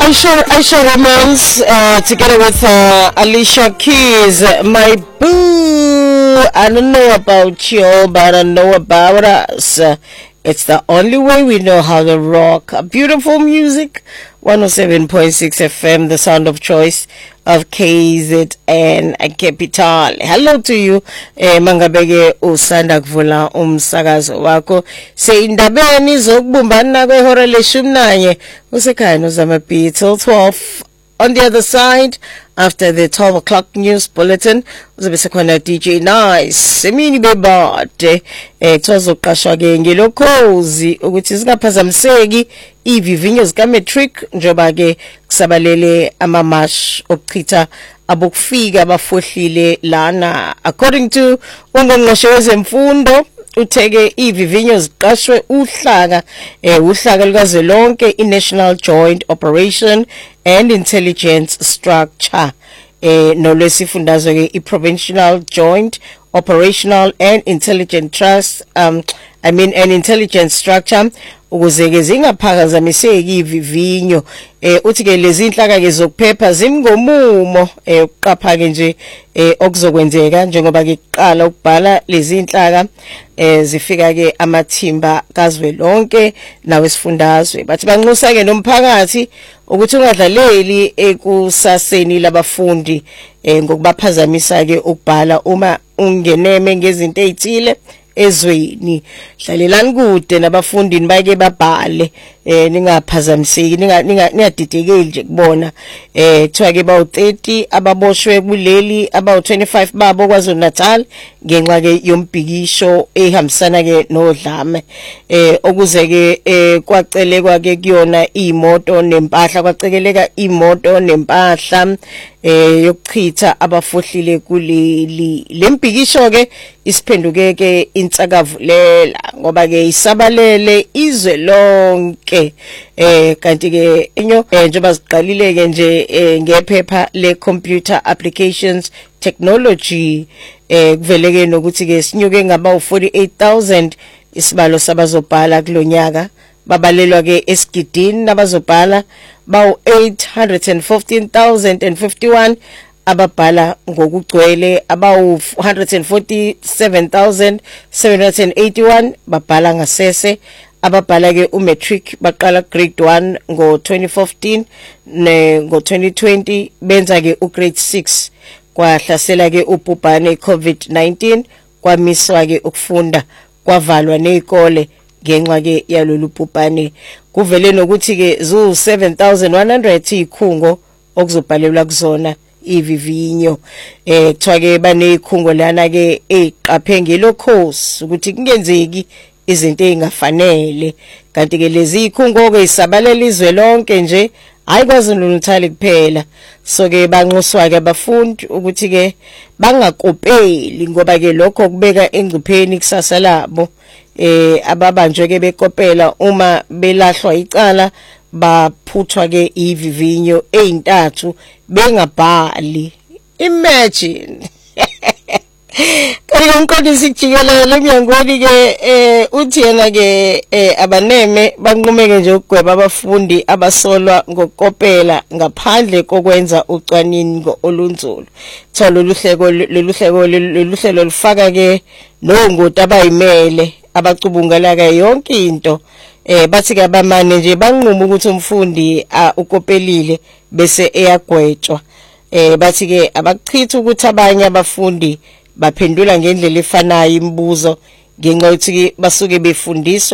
Aisha Romans, together with Alicia Keys, my boo. I don't know about you, but I know about us. It's the only way we know how to rock. Beautiful music. 107.6 FM, the sound of choice of KZN Capital. Hello to you, Mangabege usanda kuvula umsakazo wako. Seindabeni zokubumbana kwehora leshumi nanye usekhaya nozama Beatles 12 on the other side. After the 12 o'clock news bulletin, uzobe sekhona DJ Nice. Semini bebade, kuzoqashwa ke ngelokhozi ukuthi singaphazamiseki ivivinyo zika matric njoba ke kusabalele amamash okuchitha abokufika abafohlile lana. According to ungqongqoshe wezemfundo, utheke ivivinyo ziqashwe uhlaka lukazwelonke i-National Joint Operation and Intelligence Structure nolwesifundazwe ke i-Provincial Joint Operational and Intelligence Intelligence Structure ukuze ke zingaphazamiseki ivivinyo. Uthi ke lezi inhlaka ke zokuphepha zimngomumo uqapha ke nje okuzokwenzeka njengoba ke iqala ukubhala lezi inhlaka zifika ke amathimba kazwelonke nawesifundazwe. Bathi banxusa ke nomphakathi ukuthi ungadlaleli ekusaseni labafundi ngokubaphazamisa ke ukubhala uma ungeneme ngezinto ezithile ezweni. Hlalelani kude nabafundi nibake babhale ningaphazamiseki ningadidekeli nje kubona. Kuthiwa ke bawu-30 ababoshwe kuleli, abawu-25 babo KwaZulu Natal ngenxa ke yombhikisho ehambisana ke nodlame. Okuze ke kwacelekwa ke kuyona imoto nempahla, kwacekeleka imoto nempahla yokuchitha abafohlile kuleli. Lembhikisho ke isiphenduke ke insakavulela ngoba ke isabalele izwe lonke. Kanti ke njengoba siqalile ke nje ngephepha le computer applications technology kuvele ke nokuthi ke sinyuke ngaba u48,000 isibalo sabazobhala kulonyaka. Babalelwa ke esigidini nabazobhala bawu815,051 ababhala ngokugcwele, abawu147,781 babhala ngasese. Ababhala ke umatric baqala grade 1 ngo2015 ngo2020 benza ke ugrade 6. Kwahlasela ke ubhubhane COVID-19, kwamiswa ke ukufunda, kwavalwa nezikole ngenxa ke yalolu bhubhane. Kuvele nokuthi ke zu7,100 ikhungo okuzobhalelwa kuzona ivivinyo. Kuthiwa ke banezikhungo lana ke eziqaphe ngelokhozi ukuthi kungenzeki izinto ezingafanele. Kanti ke lezi ikhungo ke isabalela izwe lonke nje, hayi KwaZulu Natal kuphela. So ke banxuswa ke abafundi ukuthi ke bangakopeli ngoba ke lokho kubeka engcupheni kusasa labo. Ababanjwe ke bekopela uma belahlwa icala baphuthwa ke ivivinyo ezintathu bengabhali. Imagine. Kanti umqondisi jikelele emnyangweni ke uthi yena ke abaneme banqumeke nje ukugweba abafundi abasolwa ngokopela ngaphandle kokwenza ucwaningo olunzulu. Tho lolu hlelo lufaka ke nongoti abayimele abacubungela ke yonke into. Bathi ke abamane nje banquma ukuthi umfundi ukopelile bese eyagwetshwa. Bathi ke abakuchitha ukuthi abanye abafundi baphendula ngendlela efanayo imibuzo ngenxa yokuthi basuke befundiswa